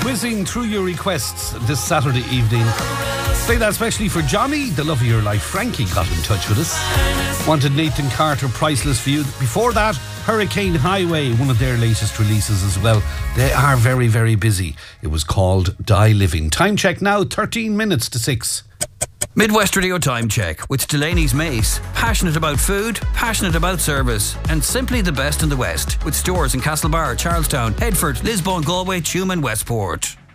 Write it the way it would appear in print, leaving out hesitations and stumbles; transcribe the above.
whizzing through your requests this Saturday evening. Play that especially for Johnny, the love of your life. Frankie got in touch with us. Wanted Nathan Carter, Priceless for You. Before that, Hurricane Highway, one of their latest releases as well. They are very, very busy. It was called Die Living. Time check now, 13 minutes to 6. Midwest Radio Time Check with Delaney's Mace. Passionate about food, passionate about service, and simply the best in the West. With stores in Castlebar, Charlestown, Headford, Lisbon, Galway, Tuam and Westport.